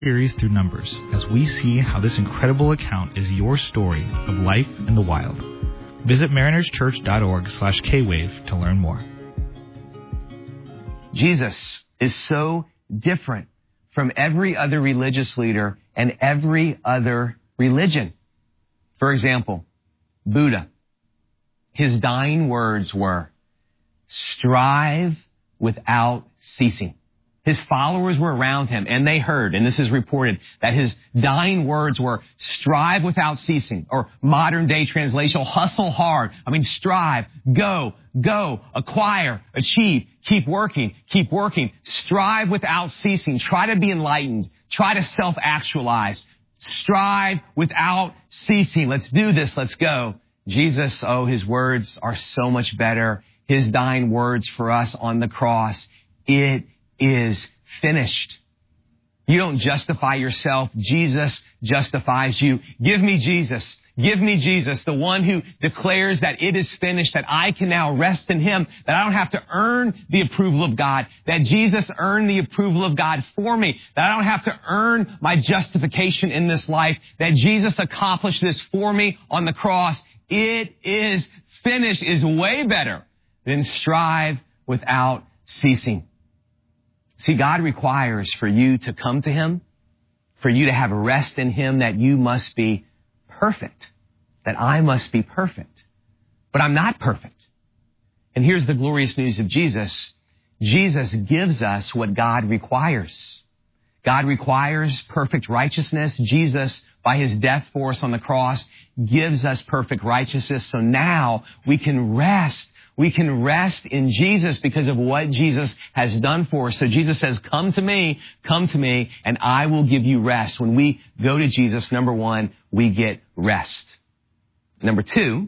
Series through Numbers as we see how this incredible account is your story of life in the wild. Visit marinerschurch.org/kwave to learn more. Jesus is so different from every other religious leader and every other religion. For example, Buddha, his dying words were, "Strive without ceasing." His followers were around him, and they heard, and this is reported, that his dying words were, "Strive without ceasing," or modern day translation, hustle hard. Strive, go, acquire, achieve, keep working, strive without ceasing. Try to be enlightened. Try to self-actualize. Strive without ceasing. Let's do this. Let's go. Jesus, his words are so much better. His dying words for us on the cross, it is finished. You don't justify yourself. Jesus justifies you. Give me Jesus. Give me Jesus, the one who declares that it is finished, that I can now rest in him, that I don't have to earn the approval of God, that Jesus earned the approval of God for me, that I don't have to earn my justification in this life, that Jesus accomplished this for me on the cross. It is finished is way better than strive without ceasing. See, God requires for you to come to him, for you to have rest in him, that you must be perfect, that I must be perfect. But I'm not perfect. And here's the glorious news of Jesus. Jesus gives us what God requires. God requires perfect righteousness. Jesus, by his death for us on the cross, gives us perfect righteousness. So now we can rest. We can rest in Jesus because of what Jesus has done for us. So Jesus says, come to me, and I will give you rest. When we go to Jesus, number one, we get rest. Number two,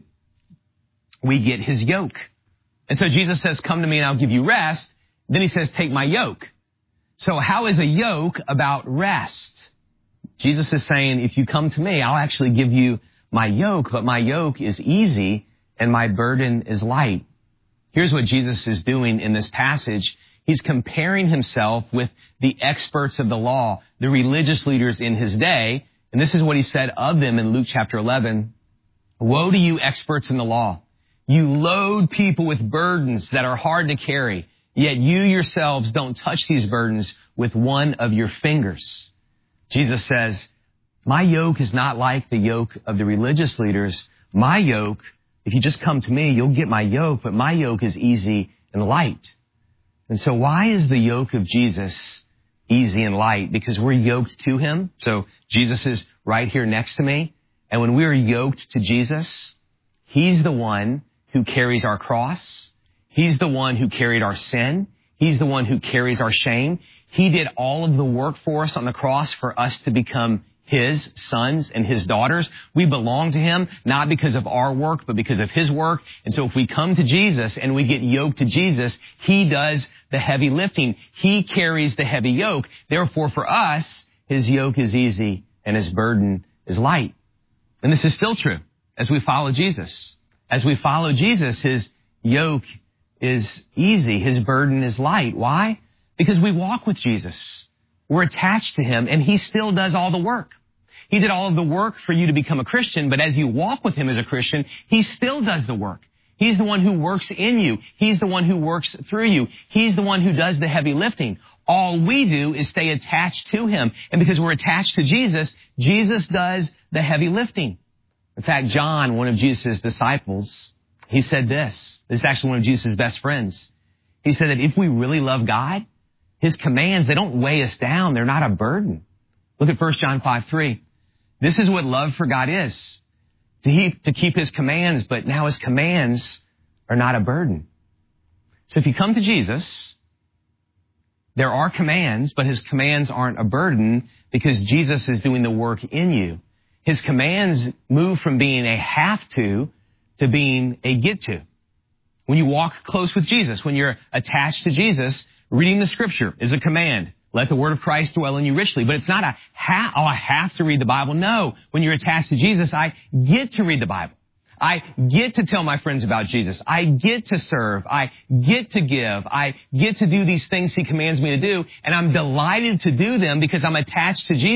we get his yoke. And so Jesus says, come to me and I'll give you rest. Then he says, take my yoke. So how is a yoke about rest? Jesus is saying, if you come to me, I'll actually give you my yoke, but my yoke is easy and my burden is light. Here's what Jesus is doing in this passage. He's comparing himself with the experts of the law, the religious leaders in his day. And this is what he said of them in Luke chapter 11. Woe to you, experts in the law. You load people with burdens that are hard to carry, yet you yourselves don't touch these burdens with one of your fingers. Jesus says, my yoke is not like the yoke of the religious leaders. My yoke, if you just come to me, you'll get my yoke, but my yoke is easy and light. And so why is the yoke of Jesus easy and light? Because we're yoked to him. So Jesus is right here next to me. And when we are yoked to Jesus, he's the one who carries our cross. He's the one who carried our sin. He's the one who carries our shame. He did all of the work for us on the cross for us to become his sons and his daughters. We belong to him, not because of our work, but because of his work. And so if we come to Jesus and we get yoked to Jesus, he does the heavy lifting. He carries the heavy yoke. Therefore, for us, his yoke is easy and his burden is light. And this is still true as we follow Jesus. As we follow Jesus, his yoke is easy. His burden is light. Why? Because we walk with Jesus. We're attached to him, and he still does all the work. He did all of the work for you to become a Christian, but as you walk with him as a Christian, he still does the work. He's the one who works in you. He's the one who works through you. He's the one who does the heavy lifting. All we do is stay attached to him. And because we're attached to Jesus, Jesus does the heavy lifting. In fact, John, one of Jesus' disciples, he said this. This is actually one of Jesus' best friends. He said that if we really love God, his commands, they don't weigh us down. They're not a burden. Look at 1 John 5:3. This is what love for God is. To keep his commands, but now his commands are not a burden. So if you come to Jesus, there are commands, but his commands aren't a burden because Jesus is doing the work in you. His commands move from being a have to being a get to. When you walk close with Jesus, when you're attached to Jesus, reading the scripture is a command. Let the word of Christ dwell in you richly. But it's not I have to read the Bible. No, when you're attached to Jesus, I get to read the Bible. I get to tell my friends about Jesus. I get to serve. I get to give. I get to do these things He commands me to do. And I'm delighted to do them because I'm attached to Jesus.